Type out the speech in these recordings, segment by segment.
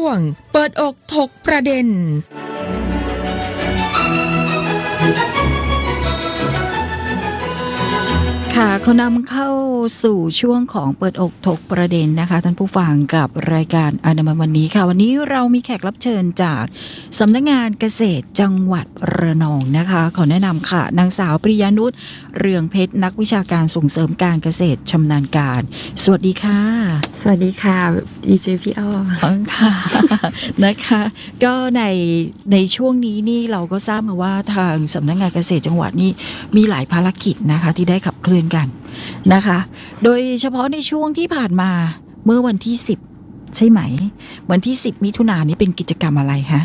วงเปิดอกถกประเด็นค่ะเขานำเข้าสู่ช่วงของเปิดอกถกประเด็นนะคะท่านผู้ฟังกับรายการอนามัยวันนี้ค่ะวันนี้เรามีแขกรับเชิญจากสำนักงานเกษตรจังหวัดระนองนะคะขอแนะนำค่ะนางสาวปริยานุชเรืองเพชรนักวิชาการส่งเสริมการเกษตรชำนาญการสวัสดีค่ะสวัสดีค่ะดีเจพี่อ้อค่ะนะคะก็ในช่วงนี้นี่เราก็ทราบมาว่าทางสำนักงานเกษตรจังหวัดนี่มีหลายภารกิจนะคะที่ได้ขับเคลื่อนกันนะคะโดยเฉพาะในช่วงที่ผ่านมาเมื่อวันที่10ใช่ไหมวันที่10มิถุนายนนี้เป็นกิจกรรมอะไรคะ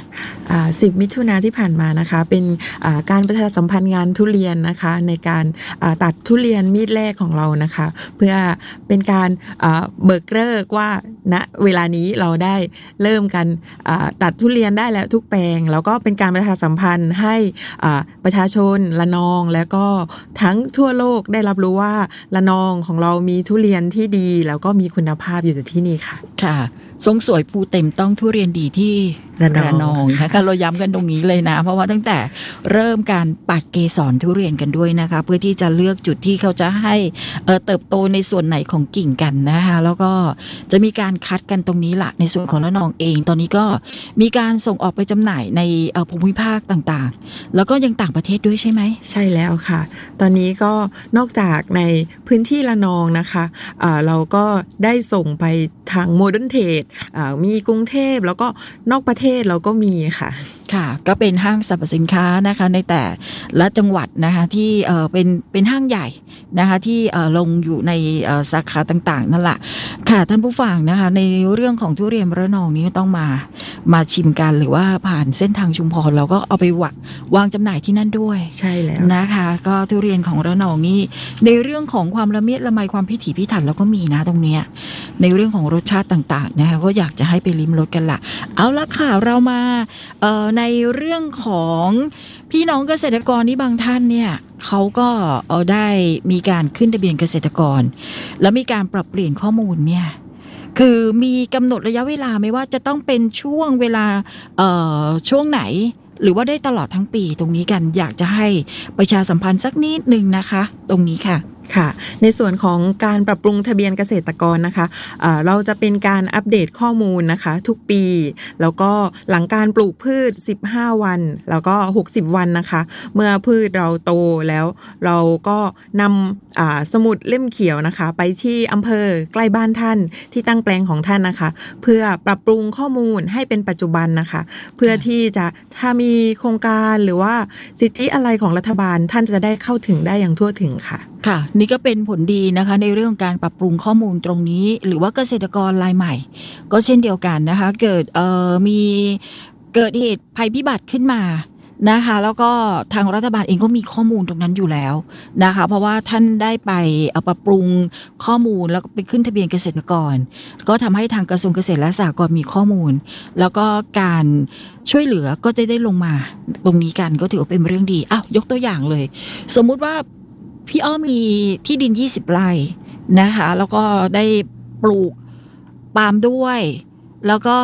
10มิถุนายนที่ผ่านมานะคะเป็นการประชาสัมพันธ์งานทุเรียนนะคะในการตัดทุเรียนมีดแรกของเรานะคะเพื่อเป็นการเบิกเลิกว่าณเวลานี้เราได้เริ่มกันตัดทุเรียนได้แล้วทุกแปลงแล้วก็เป็นการประชาสัมพันธ์ให้ประชาชนระนองและก็ทั้งทั่วโลกได้รับรู้ว่าระนองของเรามีทุเรียนที่ดีแล้วก็มีคุณภาพอยู่ที่นี่ค่ะค่ะทรงสวยภูเต็มต้องทุเรียนดีที่ระนองนะคะเราย้ำกันตรงนี้เลยนะเพราะว่าตั้งแต่เริ่มการปัดเกสรทุเรียนกันด้วยนะคะเพื่อที่จะเลือกจุดที่เขาจะให้เติบโตในส่วนไหนของกิ่งกันนะคะแล้วก็จะมีการคัดกันตรงนี้ละในส่วนของระนองเองตอนนี้ก็มีการส่งออกไปจำหน่ายในภูมิภาคต่างๆแล้วก็ยังต่างประเทศด้วยใช่ไหมใช่แล้วค่ะตอนนี้ก็นอกจากในพื้นที่ระนองนะคะเราก็ได้ส่งไปทางโมเดิร์นเทรดมีกรุงเทพแล้วก็นอกประเทศเราก็มีค่ะก็เป็นห้างสรรพสินค้านะคะในแต่ละจังหวัดนะคะที่เป็นห้างใหญ่นะคะที่ลงอยู่ในสาขาต่างๆนั่นแหละค่ะท่านผู้ฟังนะคะในเรื่องของทุเรียนระนองนี้ต้องมาชิมกันหรือว่าผ่านเส้นทางชุมพรเราก็เอาไปวางจำหน่ายที่นั่นด้วยใช่แล้วนะคะก็ทุเรียนของระนองนี่ในเรื่องของความละเมียดละไมความพิถีพิถันเราก็มีนะตรงเนี้ยในเรื่องของรสชาติต่างๆนะคะก็อยากจะให้ไปลิ้มรสกันละเอาละค่ะเรามาในเรื่องของพี่น้องเกษตรกรนี่บางท่านเนี่ยเขาก็ได้มีการขึ้นทะเบียนเกษตรกรแล้วมีการปรับเปลี่ยนข้อมูลเนี่ยคือมีกำหนดระยะเวลาไหมว่าจะต้องเป็นช่วงเวลาช่วงไหนหรือว่าได้ตลอดทั้งปีตรงนี้กันอยากจะให้ประชาสัมพันธ์สักนิดนึงนะคะตรงนี้ค่ะค่ะในส่วนของการปรับปรุงทะเบียนเกษตรกรนะคะเราจะเป็นการอัปเดตข้อมูลนะคะทุกปีแล้วก็หลังการปลูกพืช15วันแล้วก็60วันนะคะเมื่อพืชเราโตแล้วเราก็นำสมุดเล่มเขียวนะคะไปที่อำเภอใกล้บ้านท่านที่ตั้งแปลงของท่านนะคะเพื่อปรับปรุงข้อมูลให้เป็นปัจจุบันนะคะเพื่อที่จะถ้ามีโครงการหรือว่าสิทธิอะไรของรัฐบาลท่านจะได้เข้าถึงได้อย่างทั่วถึงค่ะค่ะนี่ก็เป็นผลดีนะคะในเรื่องการปรับปรุงข้อมูลตรงนี้หรือว่าเกษตรกรรายใหม่ก็เช่นเดียวกันนะคะเกิดเหตุภัยพิบัติขึ้นมานะคะแล้วก็ทางรัฐบาลเองก็มีข้อมูลตรงนั้นอยู่แล้วนะคะเพราะว่าท่านได้ไปปรับปรุงข้อมูลแล้วก็ไปขึ้นทะเบียนเกษตรกรก็ทำให้ทางกระทรวงเกษตรและสหกรณ์มีข้อมูลแล้วก็การช่วยเหลือก็จะได้ลงมาตรงนี้กันก็ถือว่าเป็นเรื่องดียกตัวอย่างเลยสมมุติว่าพี่อ้อมีที่ดิน20ไร่นะคะแล้วก็ได้ปลูกปาล์มด้วยแล้วก็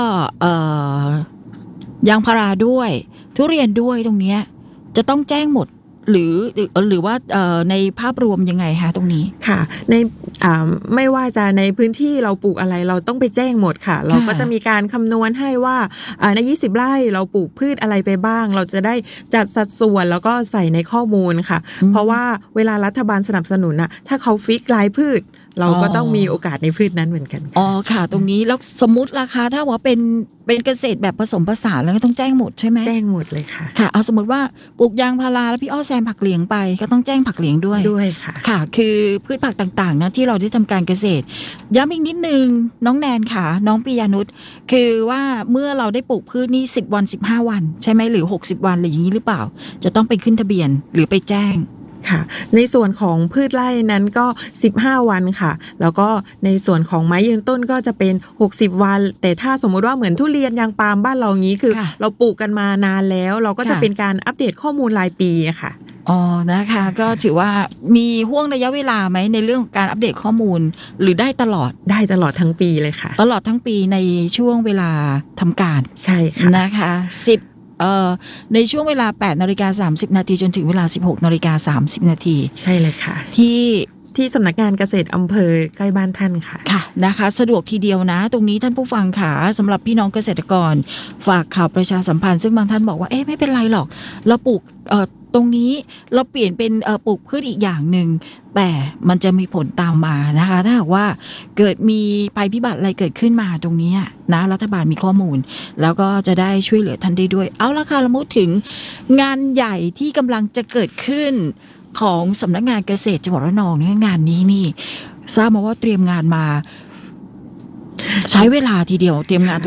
ยางพาราด้วยทุเรียนด้วยตรงนี้จะต้องแจ้งหมดหรือว่าในภาพรวมยังไงคะตรงนี้ค่ะในไม่ว่าจะในพื้นที่เราปลูกอะไรเราต้องไปแจ้งหมดค่ะเราก็จะมีการคำนวณให้ว่าใน20ไร่เราปลูกพืชอะไรไปบ้างเราจะได้จัดสัดส่วนแล้วก็ใส่ในข้อมูลค่ะเพราะว่าเวลารัฐบาลสนับสนุนนะถ้าเขาฟิกรายพืชเราก็ต้องมีโอกาสในพืชนั้นเหมือนกันค่ะตรงนี้แล้วสมมุติราคาถ้าว่าเป็นเกษตรแบบผสมผสานแล้วก็ต้องแจ้งหมดใช่ไหมแจ้งหมดเลยค่ะค่ะเอาสมมติว่าปลูกยางพาราแล้วพี่อ้อแซมผักเหลียงไปก็ต้องแจ้งผักเหลียงด้วยค่ะค่ะคือพืชผักต่างๆนะที่เราได้ทำการเกษตรย้ำอีกนิดนึงน้องแนนค่ะน้องปิยานุชคือว่าเมื่อเราได้ปลูกพืชนี่10วัน15วันใช่ไหมหรือ60วันหรืออย่างนี้หรือเปล่าจะต้องไปขึ้นทะเบียนหรือไปแจ้งค่ะในส่วนของพืชไร่นั้นก็15วันค่ะแล้วก็ในส่วนของไม้ยืนต้นก็จะเป็น60วันแต่ถ้าสมมติว่าเหมือนทุเรียนยางปาล์มบ้านเรางี้คือเราปลูกกันมานานแล้วเราก็จะเป็นการอัปเดตข้อมูลรายปีค่ะอ๋อนะคะก็ถือว่ามีห่วงระยะเวลาไหมในเรื่องของการอัปเดตข้อมูลหรือได้ตลอดทั้งปีเลยค่ะตลอดทั้งปีในช่วงเวลาทำการใช่ค่ะนะคะในช่วงเวลา 8:30 นาทีจนถึงเวลา 16:30 นาทีใช่เลยค่ะที่สำนักงานเกษตรอำเภอใกล้บ้านท่านค่ะค่ะนะคะสะดวกทีเดียวนะตรงนี้ท่านผู้ฟังค่ะสำหรับพี่น้องเกษตรกรฝากข่าวประชาสัมพันธ์ซึ่งบางท่านบอกว่าไม่เป็นไรหรอกเราปลูกตรงนี้เราเปลี่ยนเป็นปลูกพืชอีกอย่างหนึ่งแต่มันจะมีผลตามมานะคะถ้าหากว่าเกิดมีภัยพิบัติอะไรเกิดขึ้นมาตรงนี้นะรัฐบาลมีข้อมูลแล้วก็จะได้ช่วยเหลือท่านได้ด้วยเอาละค่ะเราพูดถึงงานใหญ่ที่กำลังจะเกิดขึ้นของสำนักงานเกษตรจังหวัดระนองเนี่ยงานนี้นี่ทราบมาว่าเตรียมงานมาใช้เวลาทีเดียวเตรียมงาน